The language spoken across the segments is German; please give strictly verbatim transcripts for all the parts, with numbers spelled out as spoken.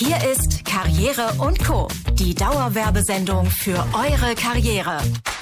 Hier ist Karriere und Co., die Dauerwerbesendung für eure Karriere.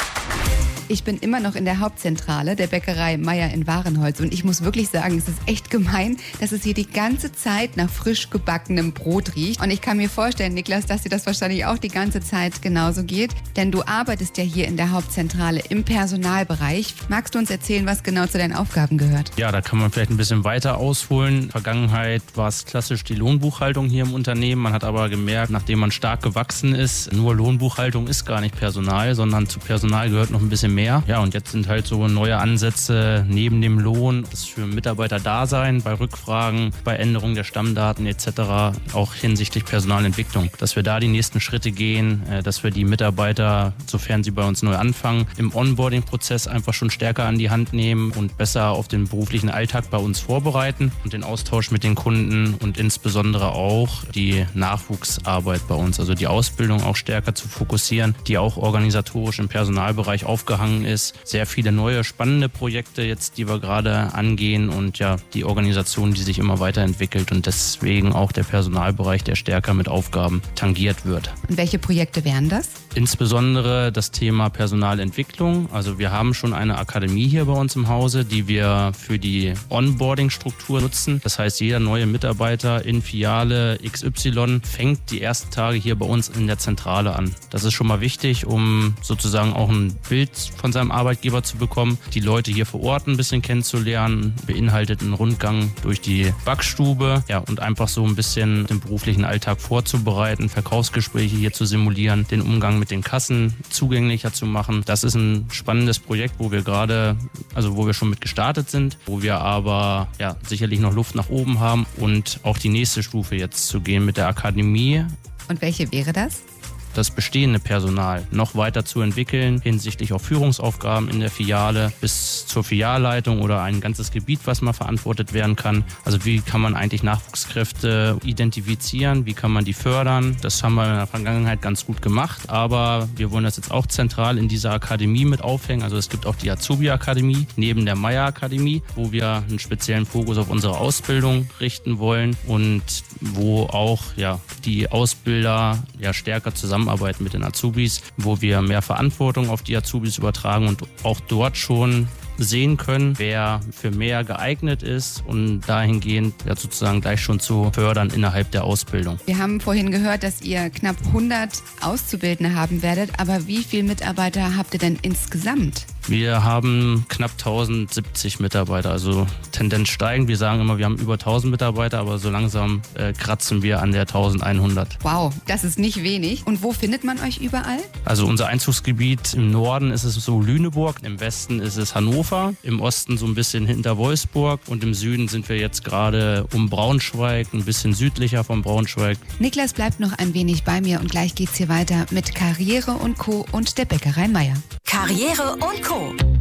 Ich bin immer noch in der Hauptzentrale der Bäckerei Meier in Wahrenholz und ich muss wirklich sagen, es ist echt gemein, dass es hier die ganze Zeit nach frisch gebackenem Brot riecht. Und ich kann mir vorstellen, Niklas, dass dir das wahrscheinlich auch die ganze Zeit genauso geht, denn du arbeitest ja hier in der Hauptzentrale im Personalbereich. Magst du uns erzählen, was genau zu deinen Aufgaben gehört? Ja, da kann man vielleicht ein bisschen weiter ausholen. In der Vergangenheit war es klassisch die Lohnbuchhaltung hier im Unternehmen. Man hat aber gemerkt, nachdem man stark gewachsen ist, nur Lohnbuchhaltung ist gar nicht Personal, sondern zu Personal gehört noch ein bisschen mehr. Mehr. Ja, und jetzt sind halt so neue Ansätze neben dem Lohn, das für Mitarbeiter da sein, bei Rückfragen, bei Änderungen der Stammdaten et cetera, auch hinsichtlich Personalentwicklung. Dass wir da die nächsten Schritte gehen, dass wir die Mitarbeiter, sofern sie bei uns neu anfangen, im Onboarding-Prozess einfach schon stärker an die Hand nehmen und besser auf den beruflichen Alltag bei uns vorbereiten und den Austausch mit den Kunden und insbesondere auch die Nachwuchsarbeit bei uns, also die Ausbildung auch stärker zu fokussieren, die auch organisatorisch im Personalbereich aufgehangen ist. Sehr viele neue, spannende Projekte jetzt, die wir gerade angehen und ja, die Organisation, die sich immer weiterentwickelt und deswegen auch der Personalbereich, der stärker mit Aufgaben tangiert wird. Und welche Projekte wären das? Insbesondere das Thema Personalentwicklung. Also wir haben schon eine Akademie hier bei uns im Hause, die wir für die Onboarding-Struktur nutzen. Das heißt, jeder neue Mitarbeiter in Filiale X Y fängt die ersten Tage hier bei uns in der Zentrale an. Das ist schon mal wichtig, um sozusagen auch ein Bild von seinem Arbeitgeber zu bekommen, die Leute hier vor Ort ein bisschen kennenzulernen, beinhaltet einen Rundgang durch die Backstube, ja, und einfach so ein bisschen den beruflichen Alltag vorzubereiten, Verkaufsgespräche hier zu simulieren, den Umgang mit den Kassen zugänglicher zu machen. Das ist ein spannendes Projekt, wo wir gerade, also wo wir schon mit gestartet sind, wo wir aber ja sicherlich noch Luft nach oben haben und auch die nächste Stufe jetzt zu gehen mit der Akademie. Und welche wäre das? Das bestehende Personal noch weiter zu entwickeln, hinsichtlich auch Führungsaufgaben in der Filiale bis zur Filialleitung oder ein ganzes Gebiet, was mal verantwortet werden kann. Also wie kann man eigentlich Nachwuchskräfte identifizieren, wie kann man die fördern? Das haben wir in der Vergangenheit ganz gut gemacht, aber wir wollen das jetzt auch zentral in dieser Akademie mit aufhängen. Also es gibt auch die Azubi-Akademie neben der Meier-Akademie, wo wir einen speziellen Fokus auf unsere Ausbildung richten wollen und wo auch ja, die Ausbilder ja stärker zusammen arbeiten mit den Azubis, wo wir mehr Verantwortung auf die Azubis übertragen und auch dort schon sehen können, wer für mehr geeignet ist und dahingehend ja sozusagen gleich schon zu fördern innerhalb der Ausbildung. Wir haben vorhin gehört, dass ihr knapp hundert Auszubildende haben werdet, aber wie viele Mitarbeiter habt ihr denn insgesamt? Wir haben knapp tausendsiebzig Mitarbeiter, also Tendenz steigend. Wir sagen immer, wir haben über tausend Mitarbeiter, aber so langsam äh, kratzen wir an der eintausendeinhundert. Wow, das ist nicht wenig. Und wo findet man euch überall? Also unser Einzugsgebiet im Norden ist es so Lüneburg, im Westen ist es Hannover, im Osten so ein bisschen hinter Wolfsburg und im Süden sind wir jetzt gerade um Braunschweig, ein bisschen südlicher von Braunschweig. Niklas bleibt noch ein wenig bei mir und gleich geht's hier weiter mit Karriere und Co. und der Bäckerei Meier. Karriere und Co.